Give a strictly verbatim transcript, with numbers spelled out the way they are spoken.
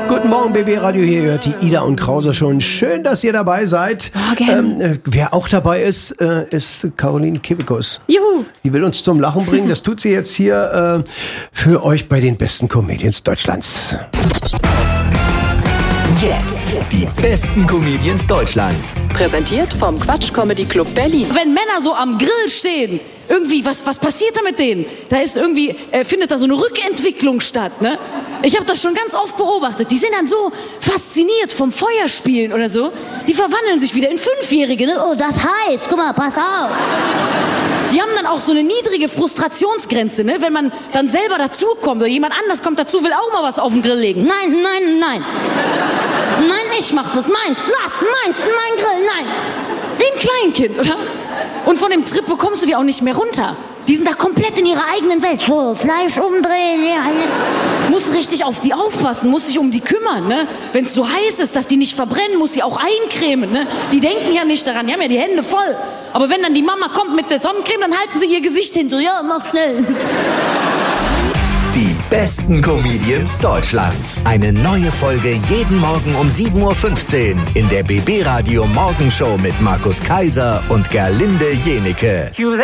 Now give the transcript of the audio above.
Guten Morgen, B B Radio, hier hört die Ida und Krause schon. Schön, dass ihr dabei seid. Morgen. Ähm, wer auch dabei ist, äh, ist Caroline Kebekus. Juhu. Die will uns zum Lachen bringen. Das tut sie jetzt hier äh, für euch bei den besten Comedians Deutschlands. Jetzt die besten Comedians Deutschlands. Präsentiert vom Quatsch Comedy Club Berlin. Wenn Männer so am Grill stehen, irgendwie, was, was passiert da mit denen? Da ist irgendwie, äh, findet da so eine Rückentwicklung statt, ne? Ich habe das schon ganz oft beobachtet. Die sind dann so fasziniert vom Feuerspielen oder so. Die verwandeln sich wieder in Fünfjährige, ne? Oh, das heißt, guck mal, pass auf. Die haben dann auch so eine niedrige Frustrationsgrenze, ne? Wenn man dann selber dazukommt oder jemand anders kommt dazu, will auch mal was auf den Grill legen. Nein, nein, nein. Nein, ich mach das. Meins, lass, meins, mein Grill, nein. Wie ein Kleinkind, oder? Und von dem Trip bekommst du die auch nicht mehr runter. Die sind da komplett in ihrer eigenen Welt. So, Fleisch umdrehen, ja. Muss richtig auf die aufpassen, muss sich um die kümmern, ne? Wenn es so heiß ist, dass die nicht verbrennen, muss sie auch eincremen, ne? Die denken ja nicht daran, die haben ja die Hände voll. Aber wenn dann die Mama kommt mit der Sonnencreme, dann halten sie ihr Gesicht hin. So, ja, mach schnell. Die besten Comedians Deutschlands. Eine neue Folge jeden Morgen um sieben Uhr fünfzehn in der B B Radio Morgenshow mit Markus Kaiser und Gerlinde Jenecke.